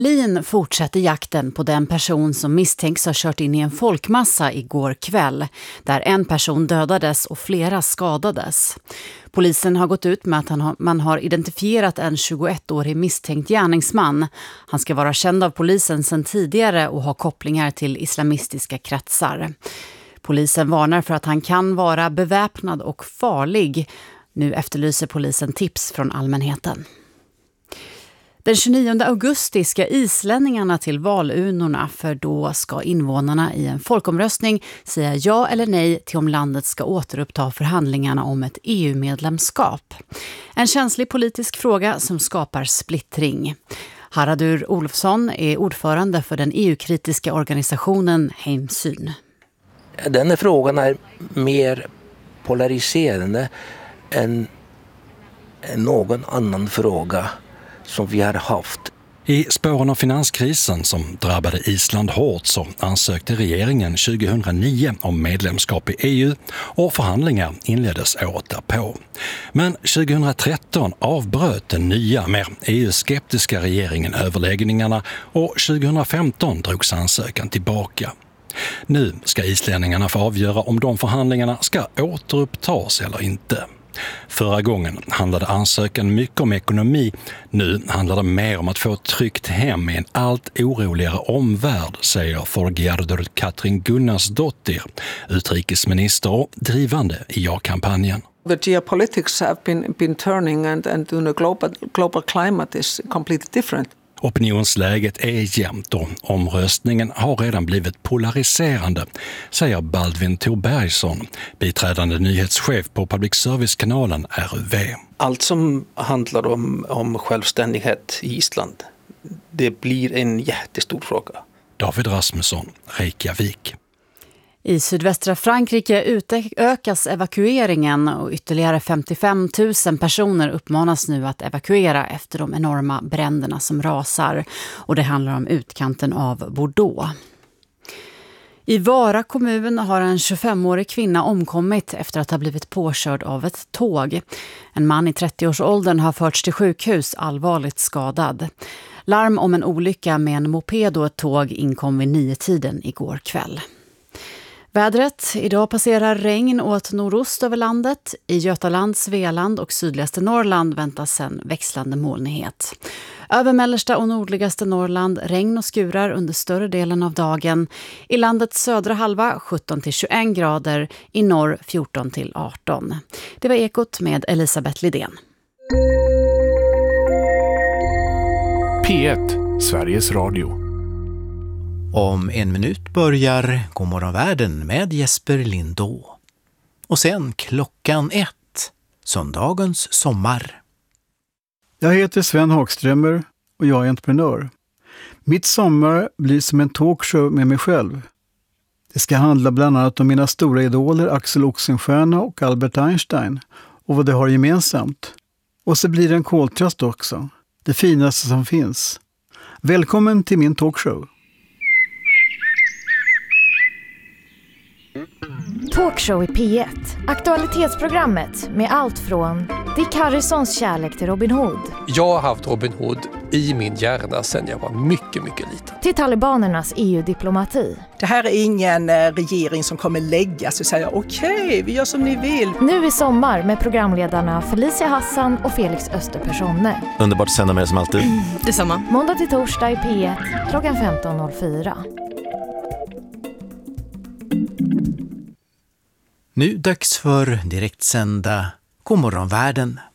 Berlin fortsätter jakten på den person som misstänks ha kört in i en folkmassa igår kväll, där en person dödades och flera skadades. Polisen har gått ut med att man har identifierat en 21-årig misstänkt gärningsman. Han ska vara känd av polisen sedan tidigare och ha kopplingar till islamistiska kretsar. Polisen varnar för att han kan vara beväpnad och farlig. Nu efterlyser polisen tips från allmänheten. Den 29 augusti ska islänningarna till valurnorna, för då ska invånarna i en folkomröstning säga ja eller nej till om landet ska återuppta förhandlingarna om ett EU-medlemskap. En känslig politisk fråga som skapar splittring. Haraldur Olofsson är ordförande för den EU-kritiska organisationen Heimsyn. Den här frågan är mer polariserande än någon annan fråga som vi har haft. I spåren av finanskrisen som drabbade Island hårt så ansökte regeringen 2009 om medlemskap i EU och förhandlingar inleddes året därpå. Men 2013 avbröt den nya, mer EU-skeptiska regeringen överläggningarna och 2015 drogs ansökan tillbaka. Nu ska islänningarna få avgöra om de förhandlingarna ska återupptas eller inte. Förra gången handlade ansökan mycket om ekonomi. Nu handlar det mer om att få ett tryggt hem i en allt oroligare omvärld, säger Þorgerður Katrín Gunnarsdóttir, utrikesminister och drivande i ja-kampanjen. The geopolitics have been turning and the global climate is completely different. Opinionsläget är jämnt och omröstningen har redan blivit polariserande, säger Baldvin Thorbergsson, biträdande nyhetschef på public service-kanalen RUV. Allt som handlar om självständighet i Island, det blir en jättestor fråga. David Rasmusson, Reykjavik. I sydvästra Frankrike utökas evakueringen och ytterligare 55 000 personer uppmanas nu att evakuera efter de enorma bränderna som rasar. Och det handlar om utkanten av Bordeaux. I Vara kommun har en 25-årig kvinna omkommit efter att ha blivit påkörd av ett tåg. En man i 30-årsåldern har förts till sjukhus allvarligt skadad. Larm om en olycka med en moped och ett tåg inkom vid 9-tiden igår kväll. Vädret. Idag passerar regn åt nordost över landet. I Götaland, Svealand och sydligaste Norrland väntas sen växlande molnighet. Över mellersta och nordligaste Norrland regn och skurar under större delen av dagen. I landets södra halva 17-21 grader, i norr 14-18. Det var Ekot med Elisabeth Lidén. P1, Sveriges Radio. Om en minut börjar Godmorgon världen med Jesper Lindå. Och sen 1:00, söndagens sommar. Jag heter Sven Hagströmer och jag är entreprenör. Mitt sommar blir som en talkshow med mig själv. Det ska handla bland annat om mina stora idoler Axel Oxenstierna och Albert Einstein och vad de har gemensamt. Och så blir det en koltrast också. Det finaste som finns. Välkommen till min talkshow. Talkshow i P1. Aktualitetsprogrammet med allt från Dick Harrisons kärlek till Robin Hood. Jag har haft Robin Hood i min hjärna sedan jag var mycket, mycket liten. Till talibanernas EU-diplomati. Det här är ingen regering som kommer lägga sig och säga okej, vi gör som ni vill. Nu i sommar med programledarna Felicia Hassan och Felix Öster-Personne. Underbart att sända med som alltid. Detsamma. Måndag till torsdag i P1 klockan 15.04. Nu dags för direktsända Godmorgon världen.